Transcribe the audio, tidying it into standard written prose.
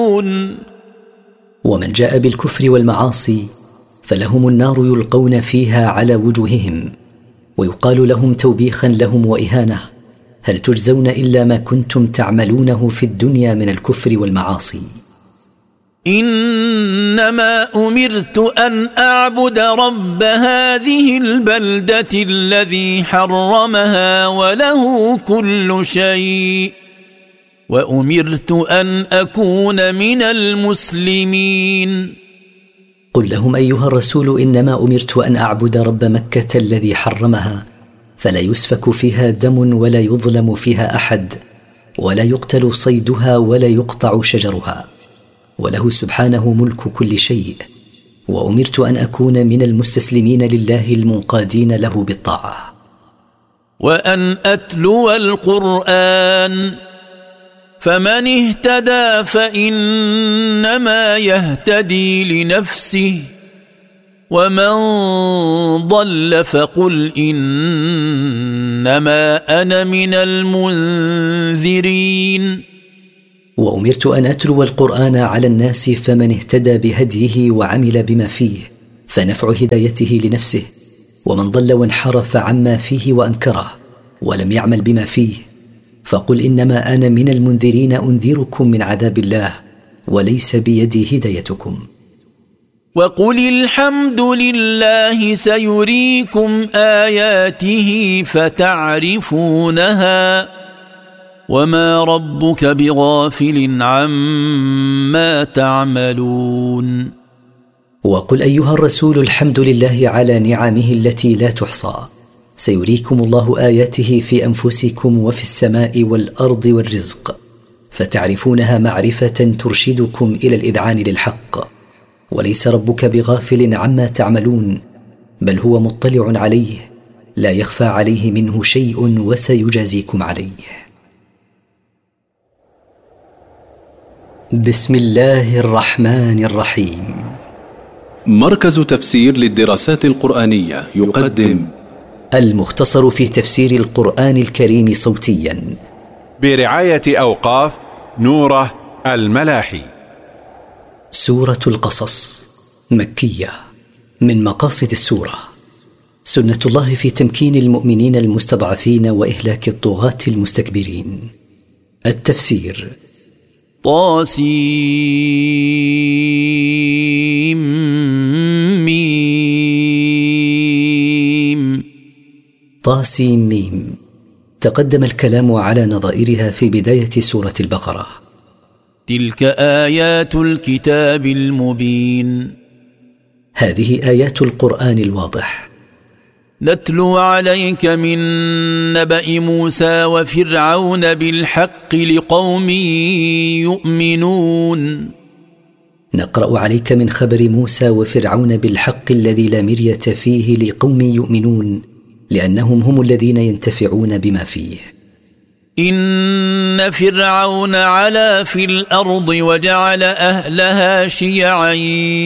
ومن جاء بالكفر والمعاصي فلهم النار يلقون فيها على وجوههم، ويقال لهم توبيخا لهم وإهانة: هل تجزون إلا ما كنتم تعملونه في الدنيا من الكفر والمعاصي. إنما أمرت أن أعبد رب هذه البلدة الذي حرمها وله كل شيء، وأمرت أن أكون من المسلمين. قل لهم أيها الرسول: إنما أمرت أن أعبد رب مكة الذي حرمها، فلا يسفك فيها دم ولا يظلم فيها أحد، ولا يقتل صيدها ولا يقطع شجرها، وله سبحانه ملك كل شيء، وأمرت أن أكون من المستسلمين لله المنقادين له بالطاعة. وأن أتلو القرآن، فمن اهتدى فإنما يهتدي لنفسه، ومن ضل فقل إنما أنا من المنذرين. وأمرت أن أتلو القرآن على الناس، فمن اهتدى بهديه وعمل بما فيه فنفع هدايته لنفسه، ومن ضل وانحرف عما فيه وأنكره ولم يعمل بما فيه فقل إنما أنا من المنذرين، أنذركم من عذاب الله، وليس بيدي هدايتكم. وقل الحمد لله سيريكم آياته فتعرفونها، وما ربك بغافل عما تعملون. وقل أيها الرسول: الحمد لله على نعمه التي لا تحصى، سيريكم الله آياته في أنفسكم وفي السماء والأرض والرزق، فتعرفونها معرفة ترشدكم إلى الإذعان للحق، وليس ربك بغافل عما تعملون، بل هو مطلع عليه، لا يخفى عليه منه شيء، وسيجازيكم عليه. بسم الله الرحمن الرحيم. مركز تفسير للدراسات القرآنية يقدم المختصر في تفسير القرآن الكريم صوتيا برعاية أوقاف نوره الملاحي. سورة القصص مكية، من مقاصد السورة سنة الله في تمكين المؤمنين المستضعفين وإهلاك الطغاة المستكبرين. التفسير: طاسيم. تقدم الكلام على نظائرها في بداية سورة البقرة. تلك آيات الكتاب المبين، هذه آيات القرآن الواضح. نتلو عليك من نبأ موسى وفرعون بالحق لقوم يؤمنون. نقرأ عليك من خبر موسى وفرعون بالحق الذي لا مرية فيه لقوم يؤمنون، لأنهم هم الذين ينتفعون بما فيه. إن فرعون علا في الأرض وجعل أهلها شيعا